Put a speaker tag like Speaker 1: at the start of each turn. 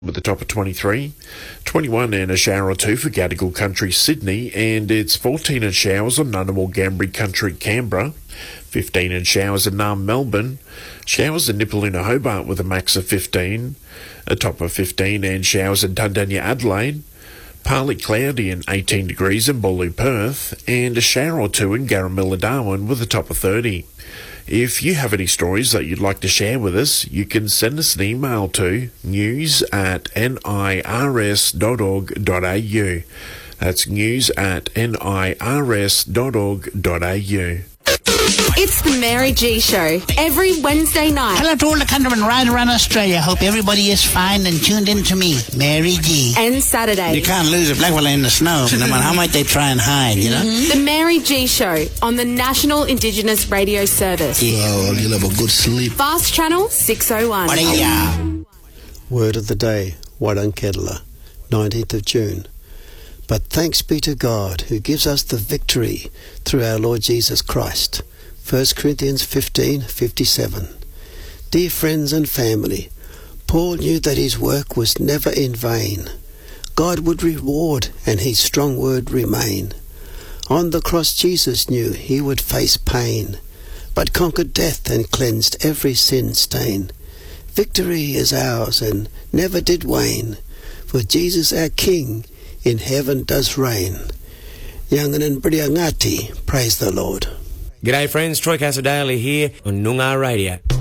Speaker 1: with a top of 23, 21 and a shower or two for Gadigal Country, Sydney, and it's 14 and showers on Ngunnawal Gambri Country, Canberra, 15 and showers in Naarm, Melbourne, showers in Nipaluna, Hobart with a max of 15, a top of 15 and showers in Tundanya, Adelaide, partly cloudy and 18 degrees in Bolu, Perth, and a shower or two in Garamilla, Darwin with a top of 30. If you have any stories that you'd like to share with us, you can send us an email to news@nirs.org.au. That's news@nirs.org.au.
Speaker 2: It's the Mary G Show, every Wednesday night.
Speaker 3: Hello to all the countrymen right around Australia. Hope everybody is fine and tuned in to me, Mary G.
Speaker 2: And Saturday.
Speaker 3: You can't lose a black fella in the snow, no matter how much they try and hide, you know?
Speaker 2: The Mary G Show on the National Indigenous Radio Service.
Speaker 3: Yeah.
Speaker 4: Oh, you'll have a good sleep.
Speaker 2: Fast Channel 601.
Speaker 5: Word of the day, Warrankedla, 19th of June. But thanks be to God who gives us the victory through our Lord Jesus Christ. 1 Corinthians 15:57. Dear friends and family, Paul knew that his work was never in vain. God would reward and his strong word remain. On the cross Jesus knew he would face pain, but conquered death and cleansed every sin stain. Victory is ours and never did wane, for Jesus our King in heaven does reign. Yanganan Briangati, praise the Lord.
Speaker 6: G'day friends, Troy Casadale here on Noongar Radio.